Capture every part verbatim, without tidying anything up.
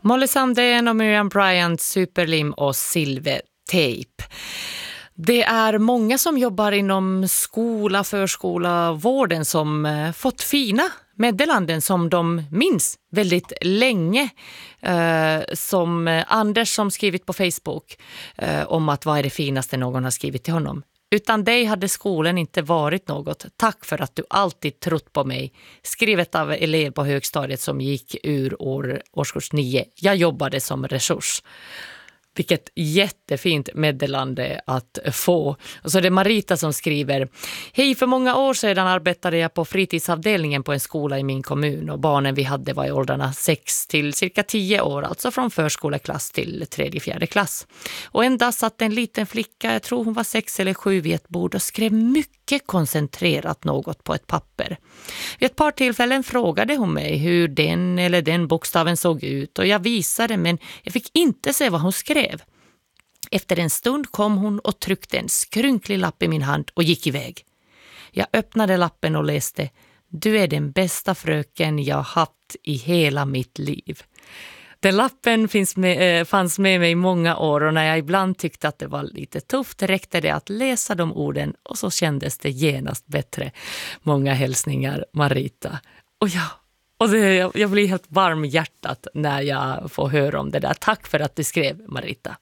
Molly Sandén och Miriam Bryant, superlim och silvertejp. Det är många som jobbar inom skola, förskola, vården som fått fina meddelanden som de minns väldigt länge. Eh, som Anders som skrivit på Facebook eh, om att vad är det finaste någon har skrivit till honom. Utan dig hade skolan inte varit något. Tack för att du alltid trott på mig. Skrivet av elev på högstadiet som gick ur år, årskurs nio. Jag jobbade som resurs. Vilket jättefint meddelande att få. Och så är det Marita som skriver: Hej, för många år sedan arbetade jag på fritidsavdelningen på en skola i min kommun. Och barnen vi hade var i åldrarna sex till cirka tio år. Alltså från förskoleklass till tredje, fjärde klass. Och en dag satt en liten flicka, jag tror hon var sex eller sju, vid ett bord och skrev mycket koncentrerat något på ett papper. Vid ett par tillfällen frågade hon mig hur den eller den bokstaven såg ut. Och jag visade, men jag fick inte se vad hon skrev. Efter en stund kom hon och tryckte en skrynklig lapp i min hand och gick iväg. Jag öppnade lappen och läste: Du är den bästa fröken jag haft i hela mitt liv. Den lappen finns med, äh, fanns med mig i många år, och när jag ibland tyckte att det var lite tufft räckte det att läsa de orden och så kändes det genast bättre. Många hälsningar, Marita. Och ja, och det, jag, jag blir helt varm i hjärtat när jag får höra om det där. Tack för att du skrev, Marita.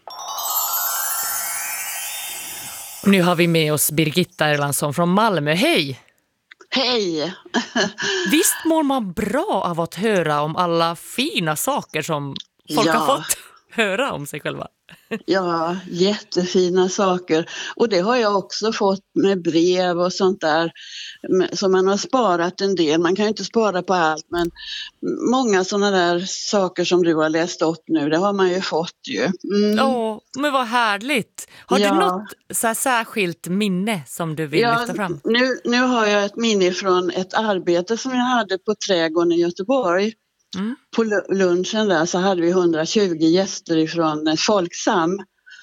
Och nu har vi med oss Birgitta Erlandsson från Malmö. Hej! Hej! Visst mår man bra av att höra om alla fina saker som folk ja. har fått höra om sig själva? Ja, jättefina saker. Och det har jag också fått med brev och sånt där. Så man har sparat en del. Man kan ju inte spara på allt, men många sådana där saker som du har läst upp nu, det har man ju fått ju. Mm. Åh, men vad härligt. Har ja. du något så här särskilt minne som du vill ja, lyfta fram? Nu, nu har jag ett minne från ett arbete som jag hade på Trädgården i Göteborg. Mm. På lunchen där så hade vi hundratjugo gäster ifrån Folksam,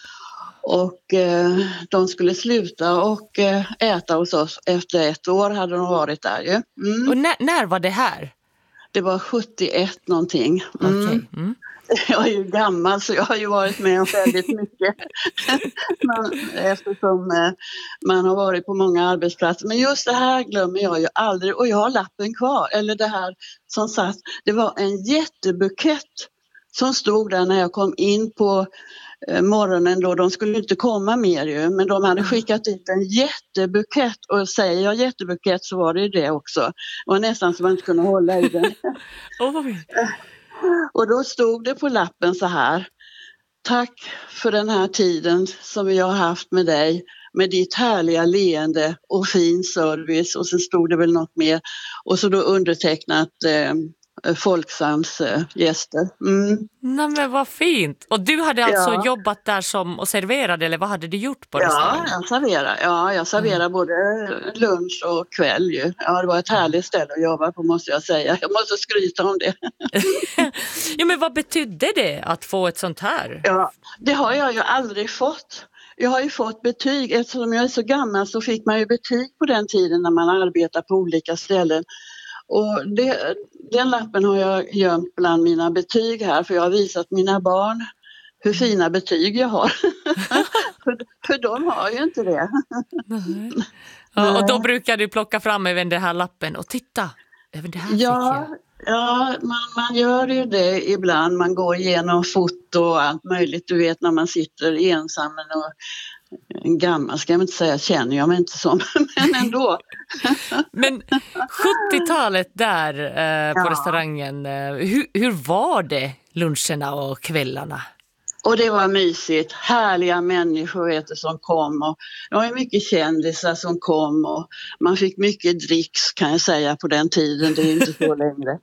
och eh, de skulle sluta och eh, äta hos oss. Efter ett år hade de varit där ju. Mm. Och när, när var det här? Det var sjuttioett någonting. Mm. Okay. Mm. Jag är ju gammal så jag har ju varit med om väldigt mycket. man, eftersom eh, man har varit på många arbetsplatser. Men just det här glömmer jag ju aldrig. Och jag har lappen kvar. Eller det här som satt. Det var en jättebukett som stod där när jag kom in på eh, morgonen då. De skulle inte komma mer ju. Men de hade skickat dit en jättebukett. Och säger jag jättebukett så var det ju det också. Det var nästan så man inte kunde hålla i den. Oj. Och då stod det på lappen så här: Tack för den här tiden som vi har haft med dig, med ditt härliga leende och fin service. Och så stod det väl något mer. Och så då undertecknat eh, Folksams äh, gäster. Mm. Nej, men vad fint. Och du hade alltså ja. jobbat där som och serverade, eller vad hade du gjort på ja, restaurangen? Jag serverade, ja, jag serverade mm. både lunch och kväll ju. Ja, det var ett härligt ställe att jobba på, måste jag säga. Jag måste skryta om det. Ja, men vad betydde det att få ett sånt här? Ja, det har jag ju aldrig fått. Jag har ju fått betyg. Eftersom jag är så gammal så fick man ju betyg på den tiden när man arbetar på olika ställen. Och det, den lappen har jag gömt bland mina betyg här, för jag har visat mina barn hur fina betyg jag har. för, för de har ju inte det. Nej. Ja, och då brukar du plocka fram även den här lappen och titta, även det här ja, fick jag. Ja, man, man gör ju det ibland. Man går igenom foto och allt möjligt. Du vet, när man sitter ensam och en gammal, ska jag inte säga, känner jag mig inte som, men ändå. Men sjuttiotalet där eh, på ja. restaurangen, eh, hur, hur var det luncherna och kvällarna? Och det var mysigt. Härliga människor vet du, som kom. Och det var mycket kändisar som kom. Och man fick mycket dricks, kan jag säga, på den tiden. Det är inte så längre.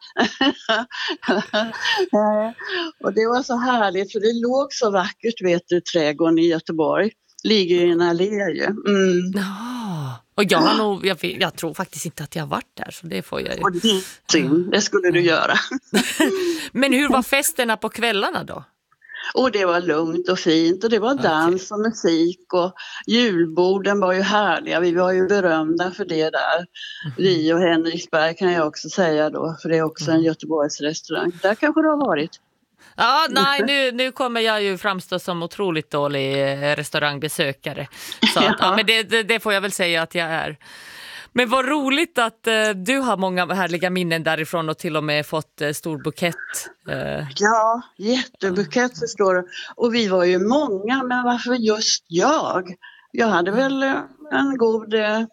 Och det var så härligt. För det låg så vackert, vet du, Trädgården i Göteborg. Ligger i en allé ju. Mm. Ja. Och jag, har nog, jag, jag tror faktiskt inte att jag har varit där. Så det får jag ju. Och det, synd, det skulle du göra. Men hur var festerna på kvällarna då? Och det var lugnt och fint och det var dans och musik och julborden var ju härliga. Vi var ju berömda för det där. Mm-hmm. Vi och Henriksberg kan jag också säga då, för det är också en Göteborgs restaurang. Där kanske det har varit. Ja, nej, nu, nu kommer jag ju framstå som otroligt dålig eh, restaurangbesökare. Så att, Ja. ja, men det, det, det får jag väl säga att jag är. Men vad roligt att eh, du har många härliga minnen därifrån och till och med fått eh, stor bukett. Eh. Ja, jättebukett förstår du. Och vi var ju många, men varför just jag? Jag hade väl eh, en god eh,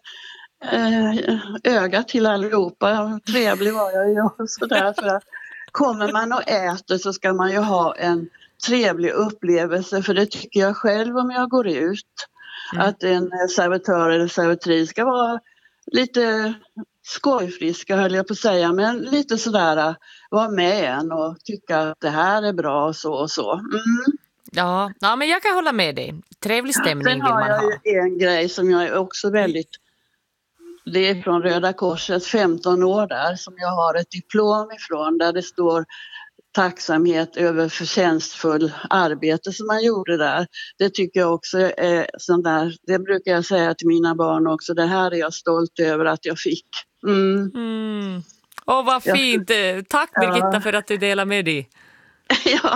öga till allihopa. Trevlig var jag ju och sådär. För att kommer man och äter så ska man ju ha en trevlig upplevelse, för det tycker jag själv om jag går ut. Mm. Att en servitör eller servitris ska vara lite skojfriska höll jag på att säga, men lite sådär vara med en och tycka att det här är bra och så och så. Mm. Ja, ja, men jag kan hålla med dig. Trevlig stämning Sen vill har man jag ha. ju en grej som jag är också väldigt, det är från Röda Korset, femton år där, som jag har ett diplom ifrån där det står tacksamhet över förtjänstfull arbete som man gjorde där. Det tycker jag också är sånt där, det brukar jag säga till mina barn också, det här är jag stolt över att jag fick. Mm. Mm. Åh, vad fint. Tack Birgitta Ja. för att du delar med dig. Ja.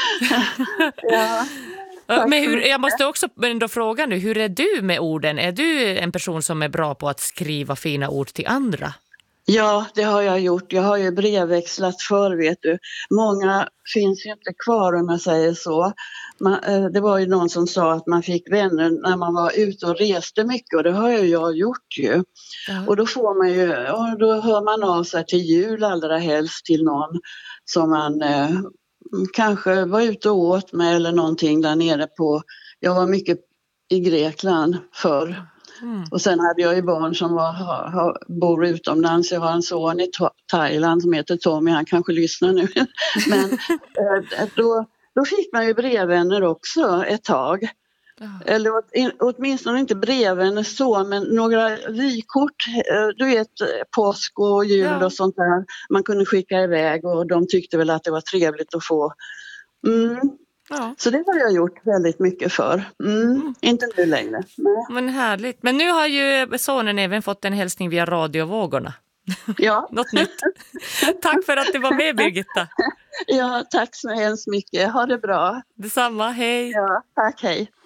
Ja. Men hur, jag måste också ändå fråga nu, hur är du med orden? Är du en person som är bra på att skriva fina ord till andra? Ja, det har jag gjort. Jag har ju brevväxlat för, vet du. Många finns ju inte kvar om jag säger så. Man, eh, det var ju någon som sa att man fick vänner när man var ute och reste mycket, och det har ju jag gjort ju. Ja. Och då får man ju, och då hör man av sig till jul allra helst till någon som man eh, kanske var ute och åt med eller någonting där nere på, jag var mycket i Grekland förr. Mm. Och sen hade jag ju barn som var, har, har, bor utomlands. Jag har en son i Ta- Thailand som heter Tommy, han kanske lyssnar nu. Men eh, då, då fick man ju brevvänner också ett tag. Ja. Eller åt, in, åtminstone inte brevvänner så, men några vykort, eh, du vet påsk och jul Ja. och sånt där. Man kunde skicka iväg och de tyckte väl att det var trevligt att få. Mm. Ja. Så det har jag gjort väldigt mycket för. Mm. Mm. Inte nu längre. Nej. Men härligt. Men nu har ju sonen även fått en hälsning via radiovågorna. Ja. Något nytt. Tack för att du var med Birgitta. Ja, tack så hemskt mycket. Ha det bra. Detsamma, hej. Ja, tack, hej.